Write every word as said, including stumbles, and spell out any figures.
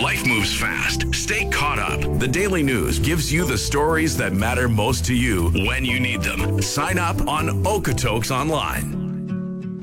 Life moves fast. Stay caught up. The Daily News gives you the stories that matter most to you when you need them. Sign up on Okotoks Online.